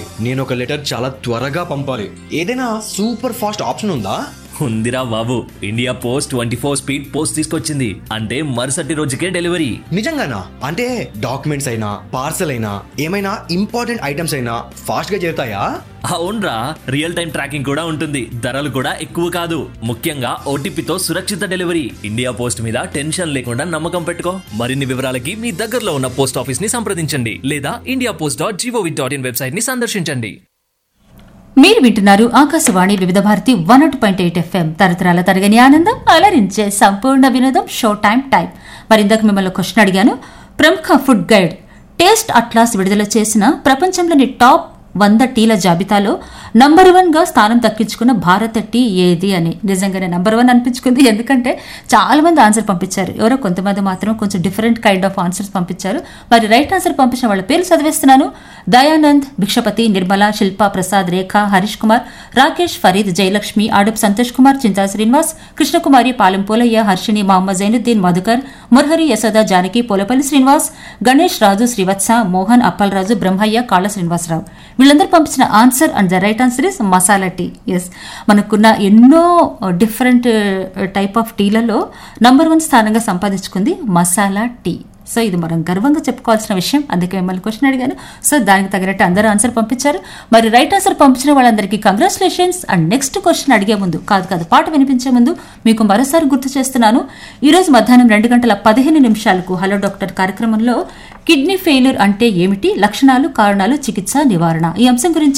నేను ఒక లెటర్ చాలా త్వరగా పంపాలి. ఏదైనా సూపర్ ఫాస్ట్ ఆప్షన్ ఉందా? ఉందిరా బాబు, ఇండియా పోస్ట్ 24 స్పీడ్ పోస్ట్ తీసుకొచ్చింది. అంటే మరుసటి రోజుకే డెలివరీ. నిజంగానా? అంటే డాక్యుమెంట్స్ అయినా పార్సల్ అయినా ఏమైనా ఇంపార్టెంట్ ఐటమ్స్ అయినా ఫాస్ట్ గా చేరుతాయా? అవునరా, రియల్ టైం ట్రాకింగ్ కూడా ఉంటుంది. ధరలు కూడా ఎక్కువ కాదు. ముఖ్యంగా ఓటీపీతో సురక్షిత డెలివరీ. ఇండియా పోస్ట్ మీద టెన్షన్ లేకుండా నమ్మకం పెట్టుకో. మరిన్ని వివరాలకి మీ దగ్గరలో ఉన్న పోస్ట్ ఆఫీస్ ని సంప్రదించండి లేదా indiapost.gov.in వెబ్సైట్ ని సందర్శించండి. మీరు వింటున్నారు ఆకాశవాణి వివిధ భారతి 101.8 FM. తరతరాల తరగని ఆనందం, అలరించే సంపూర్ణ వినోదం. Show time. మరి ఇందాక మిమ్మల్ని క్వశ్చన్ అడిగాను. ప్రముఖ ఫుడ్ గైడ్ టేస్ట్ అట్లాస్ విడుదల చేసిన ప్రపంచంలోని టాప్ 100 టీల జాబితాలో నంబర్ 1 గా స్థానం దక్కించుకున్న భారత టీ ఏది అని. నిజంగానే నంబర్ 1 అనిపించుకుంది. ఎందుకంటే చాలా మంది ఆన్సర్ పంపించారు. ఎవరో కొంతమంది మాత్రం కొంచెం డిఫరెంట్ కైండ్ ఆఫ్ ఆన్సర్స్ పంపించారు. మరి రైట్ ఆన్సర్ పంపించిన వాళ్ళ పేర్లు చదివేస్తున్నాను. దయానంద్, భిక్షపతి, నిర్మల, శిల్పా ప్రసాద్, రేఖ, హరీష్ కుమార్, రాకేష్, ఫరీద్, జయలక్ష్మి, ఆడప్ సంతోష్ కుమార్, చింతా శ్రీనివాస్, కృష్ణకుమారి, పాలెం పోలయ్య, హర్షిణి, మహమ్మద్ జైనుద్దీన్, మధుకర్, మురహరి, యశోద, జానకి, పోలపల్లి శ్రీనివాస్, గణేష్, రాజు, శ్రీవత్స, మోహన్, అప్పలరాజు, బ్రహ్మయ్య, కాళ్ళ శ్రీనివాసరావు. వీళ్ళందరూ పంపించిన answer and the right answer is masala tea. Yes, మనకున్న ఎన్నో డిఫరెంట్ టైప్ ఆఫ్ టీలలో నంబర్ 1 స్థానంగా సంపాదించుకుంది మసాలా టీ. సో ఇది మనం గర్వంగా చెప్పుకోవాల్సిన విషయం. అందుకే మిమ్మల్ని క్వశ్చన్ అడిగాను. సో దానికి తగినట్టు అందరూ ఆన్సర్ పంపించారు. మరి రైట్ ఆన్సర్ పంపించిన వాళ్ళందరికీ కంగ్రాచులేషన్స్. అండ్ నెక్స్ట్ క్వశ్చన్ అడిగే ముందు కాదు పాట వినిపించే ముందు మీకు మరోసారి గుర్తు చేస్తున్నాను. ఈ రోజు మధ్యాహ్నం 2:15 హలో డాక్టర్ కార్యక్రమంలో కిడ్నీ ఫెయిల్యూర్ అంటే ఏమిటి, లక్షణాలు, కారణాలు, చికిత్స, నివారణ ఈ అంశం గురించి